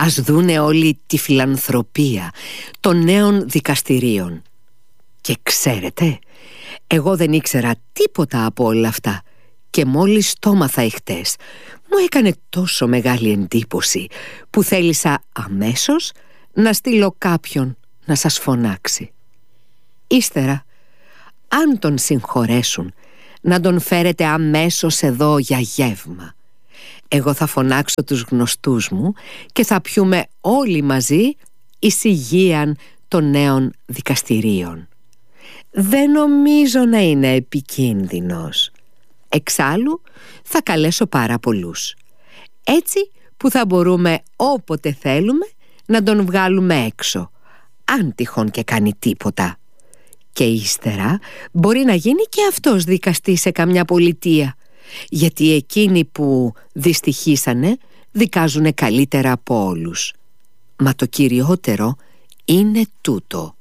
Ας δούνε όλοι τη φιλανθρωπία των νέων δικαστηρίων. Και ξέρετε, εγώ δεν ήξερα τίποτα από όλα αυτά και μόλις το έμαθα εχθές, μου έκανε τόσο μεγάλη εντύπωση που θέλησα αμέσως να στείλω κάποιον να σας φωνάξει. Ύστερα, αν τον συγχωρέσουν, να τον φέρετε αμέσως εδώ για γεύμα. Εγώ θα φωνάξω τους γνωστούς μου και θα πιούμε όλοι μαζί εισηγίαν των νέων δικαστηρίων. Δεν νομίζω να είναι επικίνδυνος. Εξάλλου θα καλέσω πάρα πολλούς. Έτσι που θα μπορούμε όποτε θέλουμε να τον βγάλουμε έξω, αν τυχόν και κάνει τίποτα. Και ύστερα μπορεί να γίνει και αυτός δικαστής σε καμιά πολιτεία, γιατί εκείνοι που δυστυχήσανε δικάζουνε καλύτερα από όλους. Μα το κυριότερο είναι τούτο.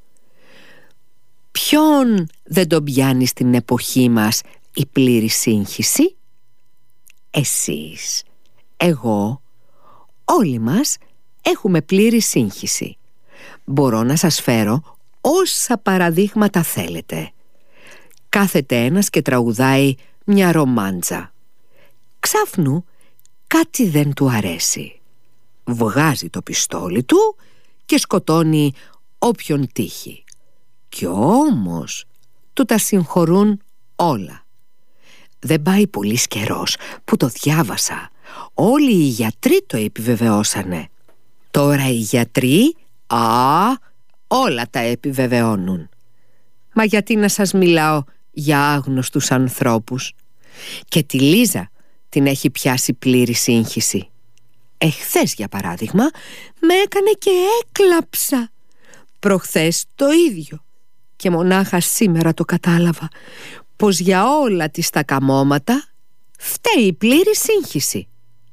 Ποιον δεν τον πιάνει στην εποχή μας η πλήρη σύγχυση? Εσείς, εγώ, όλοι μας έχουμε πλήρη σύγχυση. Μπορώ να σας φέρω όσα παραδείγματα θέλετε. Κάθεται ένας και τραγουδάει μια ρομάντζα. Ξάφνου κάτι δεν του αρέσει. Βγάζει το πιστόλι του και σκοτώνει όποιον τύχει. Κι όμως του τα συγχωρούν όλα. Δεν πάει πολύς καιρός που το διάβασα. Όλοι οι γιατροί το επιβεβαιώσανε. Τώρα οι γιατροί, όλα τα επιβεβαιώνουν. Μα γιατί να σας μιλάω για άγνωστους ανθρώπους? Και τη Λίζα την έχει πιάσει πλήρη σύγχυση. Εχθές, για παράδειγμα, με έκανε και έκλαψα. Προχθές το ίδιο. Και μονάχα σήμερα το κατάλαβα πως για όλα τις τα καμώματα φταίει η πλήρη σύγχυση.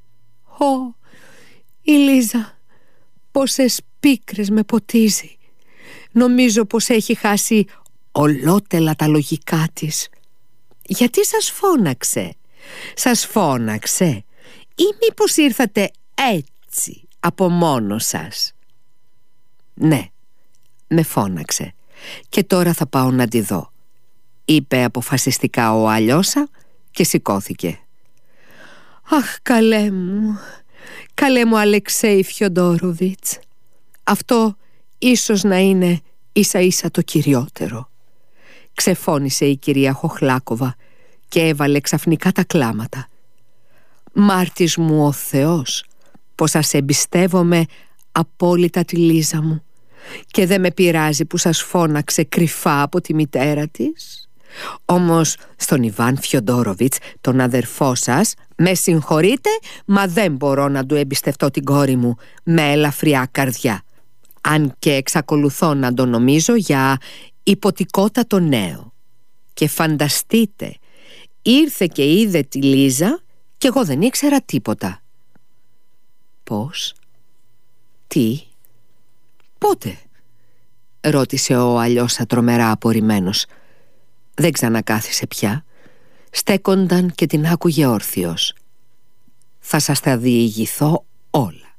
Η Λίζα πόσες πίκρες με ποτίζει. Νομίζω πως έχει χάσει ολότελα τα λογικά της. Γιατί σας φώναξε? Σας φώναξε ή μήπως ήρθατε έτσι από μόνο σας? Ναι, με φώναξε και τώρα θα πάω να τη δω, είπε αποφασιστικά ο Αλιώσα και σηκώθηκε. Αχ, καλέ μου Αλεξέη Φιοντόροβιτς, αυτό ίσως να είναι ίσα ίσα το κυριότερο. Ξεφώνησε η κυρία Χοχλάκοβα και έβαλε ξαφνικά τα κλάματα. Μάρτης μου ο Θεός πως σας εμπιστεύομαι απόλυτα τη Λίζα μου και δεν με πειράζει που σας φώναξε κρυφά από τη μητέρα της. Όμως στον Ιβάν Φιοντόροβιτς, τον αδερφό σας, με συγχωρείτε, μα δεν μπορώ να του εμπιστευτώ την κόρη μου με ελαφριά καρδιά, αν και εξακολουθώ να τον νομίζω για υποτικότατο νέο. Και φανταστείτε, ήρθε και είδε τη Λίζα και εγώ δεν ήξερα τίποτα. Πώς? Τι? Πότε? Ρώτησε ο Αλιώσα τρομερά απορριμμένος. Δεν ξανακάθισε πια. Στέκονταν και την άκουγε όρθιος. Θα σας τα διηγηθώ όλα.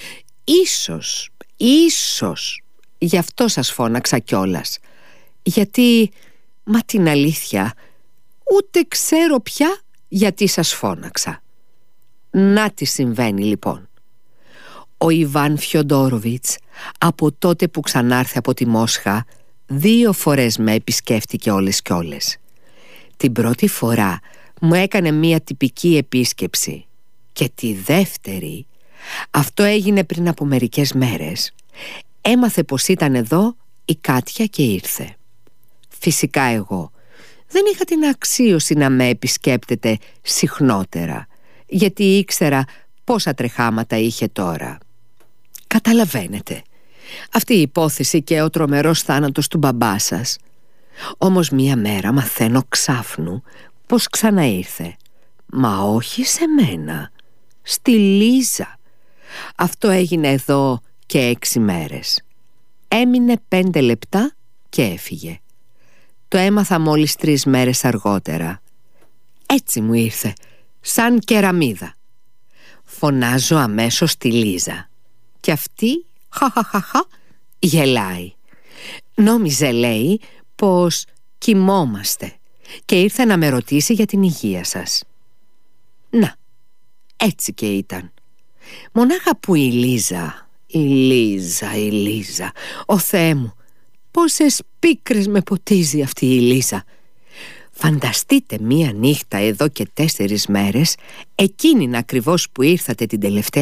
Ίσως γι' αυτό σας φώναξα κιόλας. Γιατί, μα την αλήθεια, ούτε ξέρω πια γιατί σας φώναξα. Να τι συμβαίνει λοιπόν. Ο Ιβάν Φιοντόροβιτς, από τότε που ξανάρθε από τη Μόσχα, 2 φορές με επισκέφτηκε όλες κι όλες. Την πρώτη φορά μου έκανε μία τυπική επίσκεψη και τη δεύτερη, αυτό έγινε πριν από μερικές μέρες, έμαθε πως ήταν εδώ η Κάτια και ήρθε. Φυσικά εγώ δεν είχα την αξίωση να με επισκέπτεται συχνότερα, γιατί ήξερα πόσα τρεχάματα είχε τώρα. Καταλαβαίνετε, αυτή η υπόθεση και ο τρομερός θάνατος του μπαμπά σας. Όμως μία μέρα μαθαίνω ξάφνου πως ξαναήρθε. Μα όχι σε μένα, στη Λίζα. Αυτό έγινε εδώ και 6 μέρες. Έμεινε 5 λεπτά και έφυγε. Το έμαθα μόλις 3 μέρες αργότερα. Έτσι μου ήρθε, σαν κεραμίδα. Φωνάζω αμέσως τη Λίζα. Κι αυτή, χαχαχαχα, γελάει. Νόμιζε, λέει, πως κοιμόμαστε και ήρθε να με ρωτήσει για την υγεία σας. Να, έτσι και ήταν. Μονάχα που η Λίζα, ο Θεέ μου, πόσες πίκρες με ποτίζει αυτή η Λίζα. Φανταστείτε μία νύχτα εδώ και 4 μέρες, εκείνην ακριβώς που ήρθατε την τελευταία